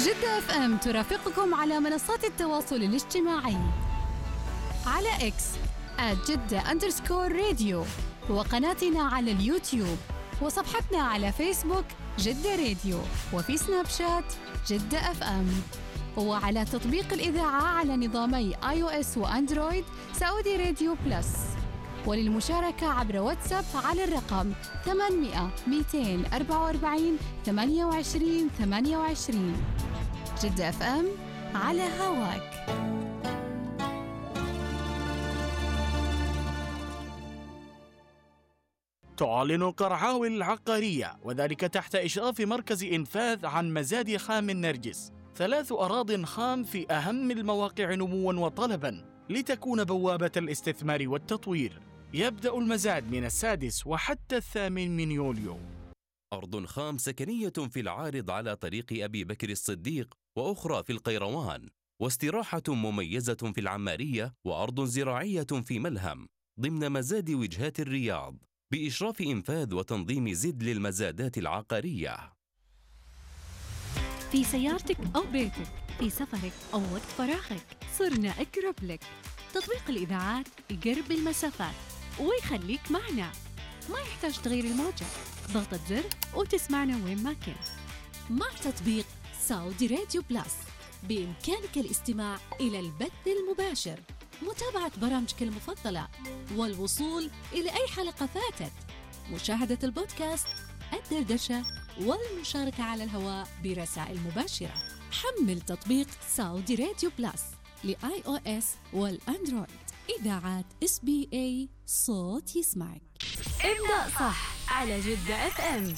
جدة اف ام ترافقكم على منصات التواصل الاجتماعي على اكس @جدة_راديو، وقناتنا على اليوتيوب، وصفحتنا على فيسبوك جدة راديو، وفي سناب شات جدة اف ام، وعلى تطبيق الإذاعة على نظامي iOS وأندرويد سعودي راديو بلس. وللمشاركة عبر واتساب على الرقم 800 244 28 28. جدة اف ام على هواك. تعلن قرعاوي العقارية، وذلك تحت إشراف مركز إنفاذ، عن مزاد خام النرجس، 3 أراضٍ خام في أهم المواقع نمواً وطلباً لتكون بوابة الاستثمار والتطوير. يبدأ المزاد من 6 وحتى 8 يوليو. أرض خام سكنية في العارض على طريق أبي بكر الصديق، وأخرى في القيروان، واستراحة مميزة في العمارية، وأرض زراعية في ملهم ضمن مزاد وجهات الرياض، بإشراف إنفاذ وتنظيم زد للمزادات العقارية. في سيارتك أو بيتك، في سفرك أو وقت فراغك، صرنا أقرب لك. تطبيق الإذاعات يقرب المسافات ويخليك معنا، ما يحتاج تغيير الموجة، ضغطة زر وتسمعنا وين ما كنت. مع تطبيق سعودي راديو بلس بإمكانك الاستماع إلى البث المباشر، متابعة برامجك المفضلة، والوصول إلى أي حلقة فاتت، مشاهدة البودكاست، الدردشة، والمشاركة على الهواء برسائل مباشرة. حمل تطبيق سعودي راديو بلس لآي أو إس والأندرويد. إذاعات SBA، صوت يسمعك. ابدأ صح على جدة اف ام.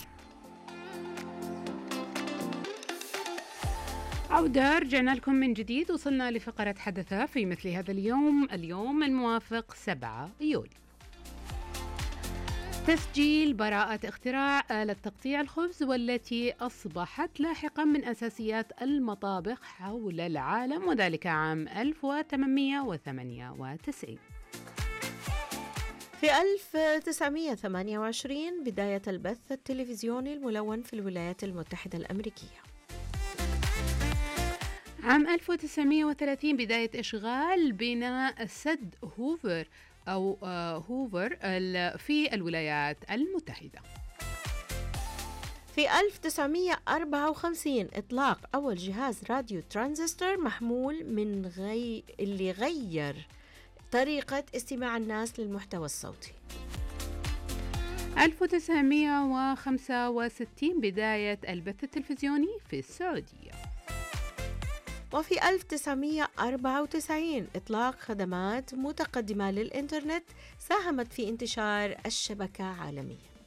عودة، رجعنا لكم من جديد. وصلنا لفقرة حدث في مثل هذا اليوم الموافق 7 يوليو. تسجيل براءة اختراع آلة تقطيع الخبز، والتي أصبحت لاحقا من أساسيات المطابخ حول العالم، وذلك عام 1898. في 1928 بداية البث التلفزيوني الملون في الولايات المتحدة الأمريكية. عام 1930 بداية إشغال بناء سد هوفر أو هوفر في الولايات المتحدة. في 1954 إطلاق أول جهاز راديو ترانزستور محمول اللي غير طريقة استماع الناس للمحتوى الصوتي. 1965 بداية البث التلفزيوني في السعودية. وفي 1994 إطلاق خدمات متقدمة للإنترنت ساهمت في انتشار الشبكة عالمياً.